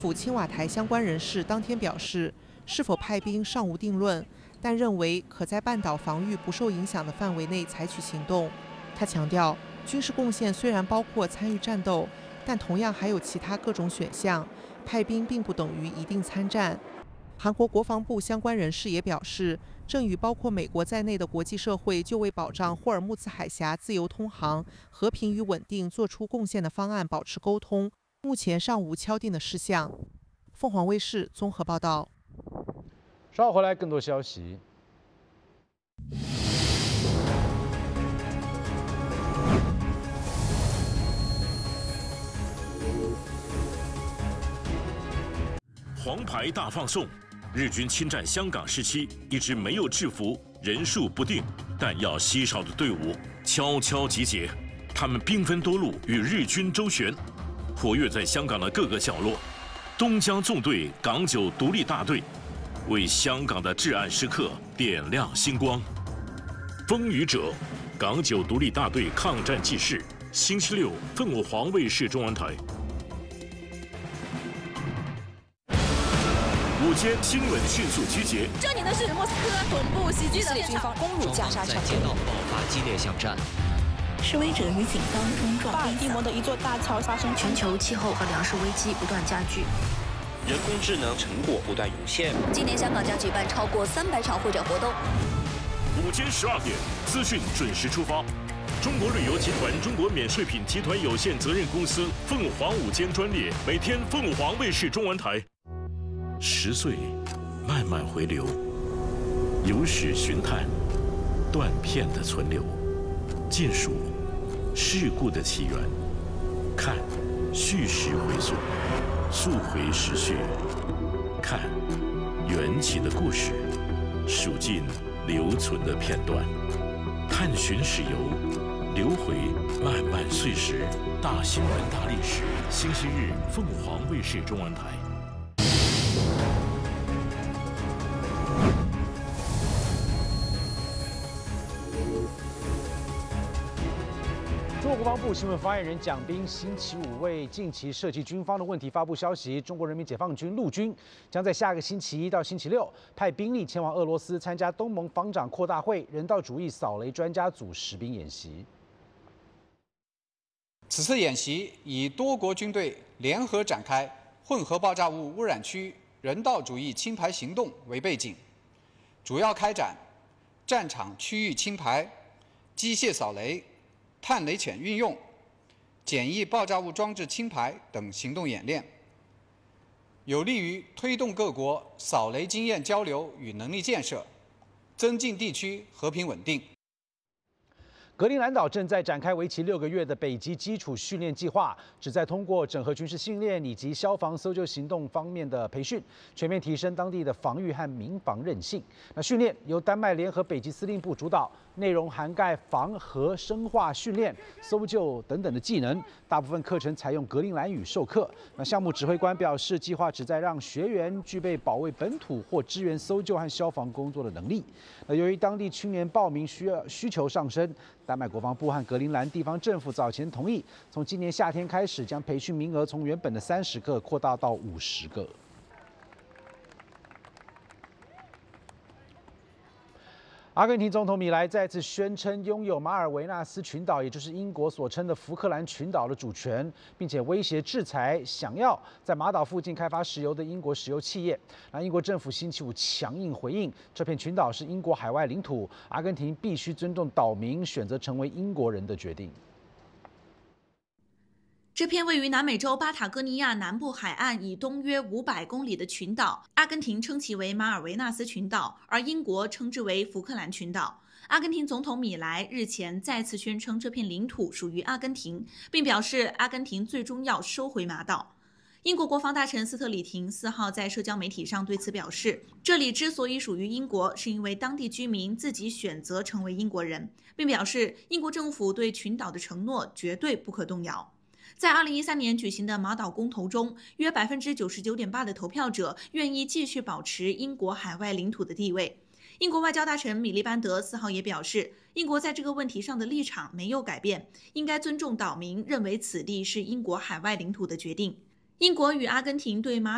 府青瓦台相关人士当天表示，是否派兵尚无定论，但认为可在半岛防御不受影响的范围内采取行动。他强调，军事贡献虽然包括参与战斗，但同样还有其他各种选项，派兵并不等于一定参战。韩国国防部相关人士也表示，正与包括美国在内的国际社会就为保障霍尔木兹海峡自由通航、和平与稳定做出贡献的方案保持沟通，目前尚无敲定的事项。凤凰卫视综合报道。 稍后回来更多消息。 黄牌大放送，日军侵占香港时期，一支没有制服、人数不定、弹药稀少的队伍悄悄集结，他们兵分多路与日军周旋，活跃在香港的各个角落。东江纵队港九独立大队为香港的至暗时刻点亮星光。风雨者，港九独立大队抗战纪事，星期六凤凰卫视中文台。午间新闻迅速集结， 这里的是莫斯科总部袭击的军方攻入加沙城， 在街道爆发激烈巷战。 示威者与警方冲撞。巴尔的摩的一座大桥发生全球气候和粮食危机不断加剧， 人工智能成果不断涌现。 今年香港将举办超过300场会展活动。 午间12点，资讯准时出发。中国旅游集团中国免税品集团有限责任公司凤凰午间专列，每天凤凰卫视中文台。10岁，慢慢回流，有史寻探，断片的存留，尽数事故的起源，看叙事回溯，溯回时序，看缘起的故事，数尽留存的片段，探寻史游，流回漫漫岁时，大新闻大历史。星期日，凤凰卫视中文台。 中国国防部新闻发言人蒋斌星期五为近期涉及军方的问题发布消息，中国人民解放军陆军将在下个星期1到星期6派兵力前往俄罗斯参加东盟防长扩大会人道主义扫雷专家组实兵演习。 此次演习以多国军队联合展开混合爆炸物污染区人道主义清排行动为背景，主要开展战场区域清排、机械扫雷、探雷潜运用、简易爆炸物装置清排等行动演练，有利于推动各国扫雷经验交流与能力建设，增进地区和平稳定。 格陵兰岛正在展开为期6个月的北极基础训练计划，旨在通过整合军事训练以及消防搜救行动方面的培训，全面提升当地的防御和民防韧性。那训练由丹麦联合北极司令部主导，内容涵盖防核、生化训练、搜救等等的技能，大部分课程采用格陵兰语授课。那项目指挥官表示，计划旨在让学员具备保卫本土或支援搜救和消防工作的能力。那由于当地青年报名需求上升，丹麦国防部和格陵兰地方政府早前同意，从今年夏天开始，将培训名额从原本的30个扩大到50个。阿根廷总统米莱再次宣称拥有马尔维纳斯群岛，也就是英国所称的福克兰群岛的主权，并且威胁制裁想要在马岛附近开发石油的英国石油企业。那英国政府星期五强硬回应，这片群岛是英国海外领土，阿根廷必须尊重岛民选择成为英国人的决定。 这片位于南美洲巴塔哥尼亚南部海岸以东约500公里的群岛，阿根廷称其为马尔维纳斯群岛，而英国称之为福克兰群岛。阿根廷总统米莱日前再次宣称这片领土属于阿根廷，并表示阿根廷最终要收回马岛。英国国防大臣斯特里廷4号在社交媒体上对此表示，这里之所以属于英国，是因为当地居民自己选择成为英国人，并表示英国政府对群岛的承诺绝对不可动摇。在2013年举行的马岛公投中，约99.8%的投票者愿意继续保持英国海外领土的地位。英国外交大臣米利班德4号也表示，英国在这个问题上的立场没有改变，应该尊重岛民认为此地是英国海外领土的决定。英国与阿根廷对马